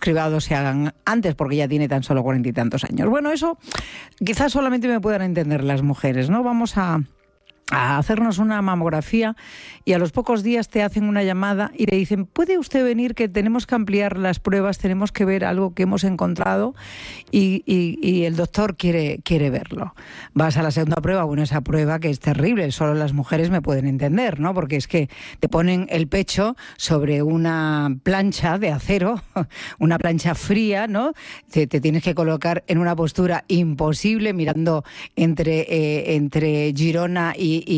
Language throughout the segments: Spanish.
cribados se hagan antes porque ya tiene tan solo 40 y tantos años. Bueno, eso quizás solamente me puedan entender las mujeres, ¿no? Vamos a hacernos una mamografía y a los pocos días te hacen una llamada y te dicen, ¿puede usted venir que tenemos que ampliar las pruebas, tenemos que ver algo que hemos encontrado y el doctor quiere verlo? Vas a la segunda prueba, bueno, esa prueba que es terrible, solo las mujeres me pueden entender, ¿no? Porque es que te ponen el pecho sobre una plancha de acero, una plancha fría, ¿no? Te tienes que colocar en una postura imposible mirando entre Girona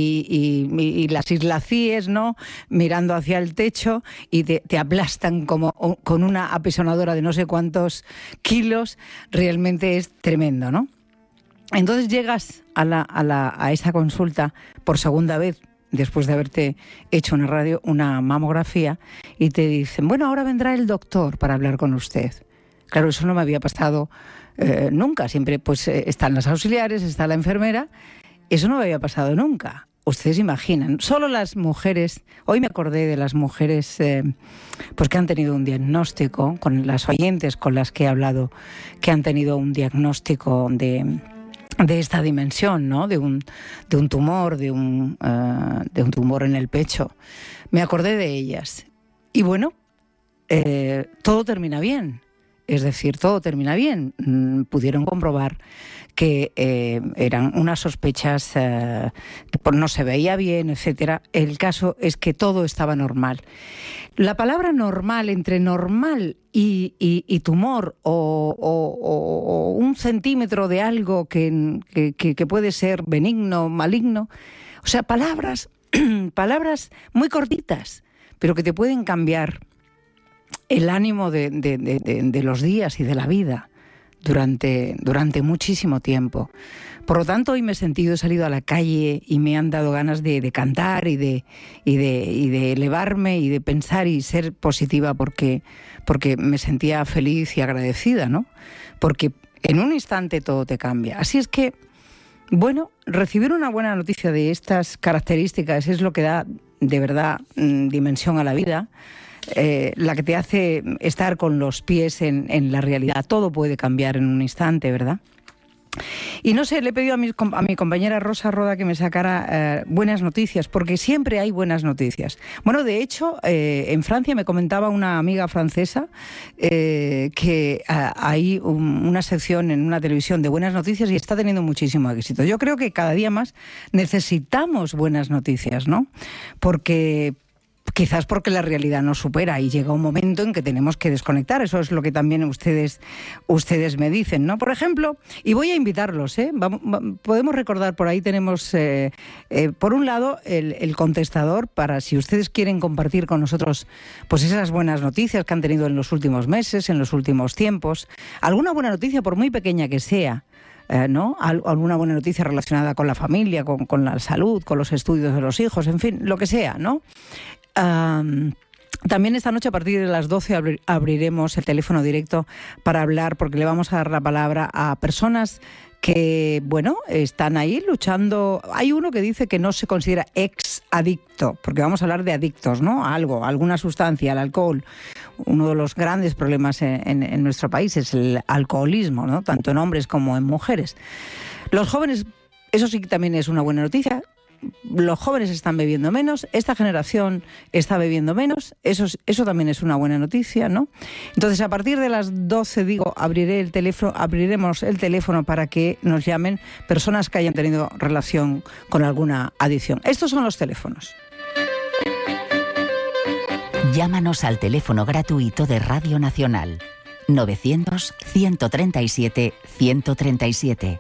y las Islas Cíes, ¿no? Mirando hacia el techo y te aplastan como con una apisonadora de no sé cuántos kilos. Realmente es tremendo, ¿no? Entonces llegas a esa consulta por segunda vez después de haberte hecho una mamografía y te dicen, bueno, ahora vendrá el doctor para hablar con usted. Claro, eso no me había pasado nunca. Siempre pues están las auxiliares, está la enfermera. Eso no me había pasado nunca. Ustedes imaginan, solo las mujeres, hoy me acordé de las mujeres pues que han tenido un diagnóstico, con las oyentes con las que he hablado, que han tenido un diagnóstico de esta dimensión, ¿no? De un tumor, de un tumor en el pecho. Me acordé de ellas. Y bueno, todo termina bien. Es decir, todo termina bien. Pudieron comprobar que eran unas sospechas que no se veía bien, etcétera. El caso es que todo estaba normal. La palabra normal, entre normal y tumor o un centímetro de algo que puede ser benigno, maligno, o sea, palabras muy cortitas, pero que te pueden cambiar el ánimo de los días y de la vida durante muchísimo tiempo. Por lo tanto, hoy he salido a la calle y me han dado ganas de cantar y de elevarme y de pensar y ser positiva porque me sentía feliz y agradecida, ¿no? Porque en un instante todo te cambia. Así es que, bueno, recibir una buena noticia de estas características es lo que da de verdad dimensión a la vida. La que te hace estar con los pies en la realidad. Todo puede cambiar en un instante, ¿verdad? Y no sé, le he pedido a mi compañera Rosa Roda que me sacara buenas noticias, porque siempre hay buenas noticias. Bueno, de hecho, en Francia me comentaba una amiga francesa que hay una sección en una televisión de buenas noticias y está teniendo muchísimo éxito. Yo creo que cada día más necesitamos buenas noticias, ¿no? Quizás porque la realidad nos supera y llega un momento en que tenemos que desconectar. Eso es lo que también ustedes me dicen, ¿no? Por ejemplo, y voy a invitarlos, podemos recordar, por ahí tenemos, por un lado, el contestador para si ustedes quieren compartir con nosotros pues esas buenas noticias que han tenido en los últimos meses, en los últimos tiempos. Alguna buena noticia, por muy pequeña que sea, ¿no? Alguna buena noticia relacionada con la familia, con la salud, con los estudios de los hijos, en fin, lo que sea, ¿no? También esta noche a partir de las 12 abriremos el teléfono directo para hablar, porque le vamos a dar la palabra a personas que, bueno, están ahí luchando. Hay uno que dice que no se considera ex-adicto, porque vamos a hablar de adictos, ¿no? A algo, a alguna sustancia, al alcohol. Uno de los grandes problemas en nuestro país es el alcoholismo, ¿no? Tanto en hombres como en mujeres. Los jóvenes, eso sí que también es una buena noticia. Los jóvenes están bebiendo menos, esta generación está bebiendo menos, eso también es una buena noticia, ¿no? Entonces, a partir de las 12, abriremos el teléfono para que nos llamen personas que hayan tenido relación con alguna adicción. Estos son los teléfonos. Llámanos al teléfono gratuito de Radio Nacional 900-137-137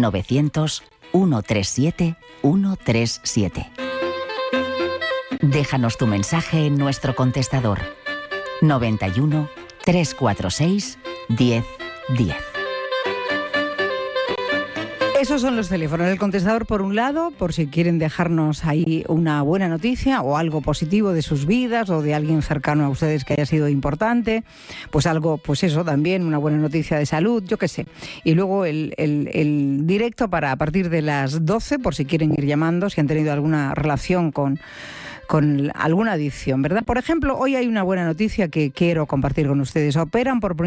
900-137-137. Déjanos tu mensaje en nuestro contestador 91 346 1010. Esos son los teléfonos. El contestador por un lado, por si quieren dejarnos ahí una buena noticia o algo positivo de sus vidas o de alguien cercano a ustedes que haya sido importante, pues algo, pues eso también, una buena noticia de salud, yo qué sé. Y luego el directo para a partir de las 12, por si quieren ir llamando, si han tenido alguna relación con alguna adicción, ¿verdad? Por ejemplo, hoy hay una buena noticia que quiero compartir con ustedes. Operan por